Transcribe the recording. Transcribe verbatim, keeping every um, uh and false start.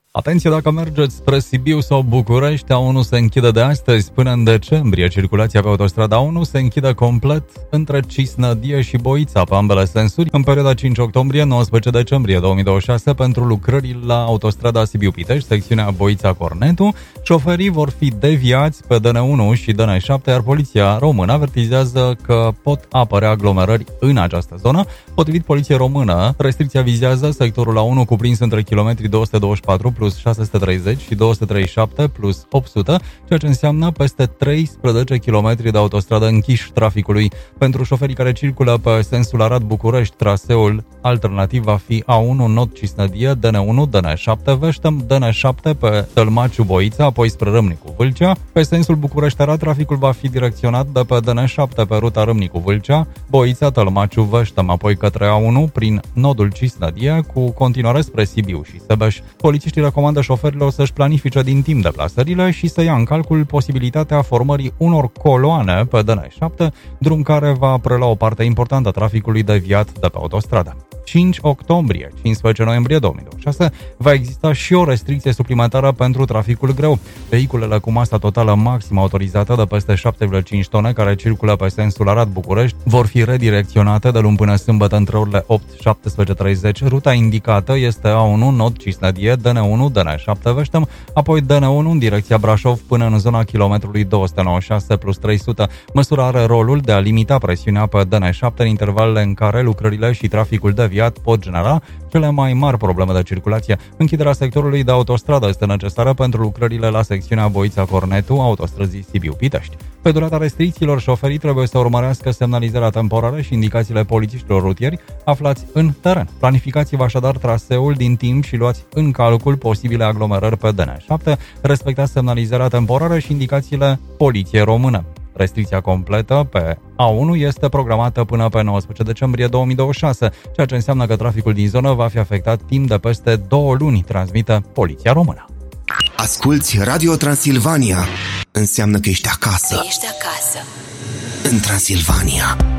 Atenție dacă mergeți spre Sibiu sau București, A unu se închide de astăzi până în decembrie. Circulația pe autostrada A unu se închide complet între Cisnădie și Boița pe ambele sensuri în perioada cinci octombrie - nouăsprezece decembrie două mii douăzeci și șase pentru lucrări la autostrada Sibiu-Pitești, secțiunea Boița-Cornetu. Șoferii vor fi deviați pe D N unu și D N șapte, iar poliția română avertizează că pot apărea aglomerări în această zonă. Potrivit poliției română, restricția vizează sectorul A unu cuprins între kilometri două sute douăzeci și patru plus șase sute treizeci și două sute treizeci și șapte plus opt sute, ceea ce înseamnă peste treisprezece kilometri de autostradă închiși traficului. Pentru șoferii care circulă pe sensul Arad-București, traseul alternativ va fi A unu Nod-Cisnădie, D N unu, D N șapte Veștem, D N șapte pe Tălmaciu-Boița, apoi spre Râmnicu-Vâlcea. Pe sensul București-Arad, traficul va fi direcționat de pe D N șapte pe ruta Râmnicu-Vâlcea, Boița, Tălmaciu-Veștem, apoi către A unu prin nodul Cisnădie, cu continuare spre Sibiu și Sebeș. Polițiștii recomandă șoferilor să-și planifice din timp deplasările și să ia în calcul posibilitatea formării unor coloane pe D N șapte, drum care va prelua o parte importantă a traficului deviat de pe autostradă. cinci octombrie - cincisprezece noiembrie două mii douăzeci și șase va exista și o restricție suplimentară pentru traficul greu. Vehiculele cu masa totală maximă autorizată de peste șapte virgulă cinci tone care circulă pe sensul Arad-București vor fi redirecționate de luni până sâmbătă între orele opt - șaptesprezece treizeci. Ruta indicată este A unu Nod-Cisnădie, D N unu, D N șapte Veștem, apoi D N unu în direcția Brașov până în zona kilometrului două sute nouăzeci și șase plus trei sute. Măsura are rolul de a limita presiunea pe D N șapte în intervalele în care lucrările și traficul deviat pot genera cele mai mari probleme de circulație. Închiderea sectorului de autostradă este necesară pentru lucrările la secțiunea Boița-Cornetu, autostrăzii Sibiu-Pitești. Pe durata restricțiilor, șoferii trebuie să urmărească semnalizarea temporară și indicațiile polițiștilor rutieri aflați în teren. Planificați-vă așadar traseul din timp și luați în calcul posibile aglomerări pe D N șapte, respectați semnalizarea temporară și indicațiile poliției române. Restricția completă pe A unu este programată până pe nouăsprezece decembrie două mii douăzeci și șase, ceea ce înseamnă că traficul din zonă va fi afectat timp de peste două luni, transmite Poliția Română. Asculți Radio Transilvania. Înseamnă că ești acasă. Ești acasă. În Transilvania.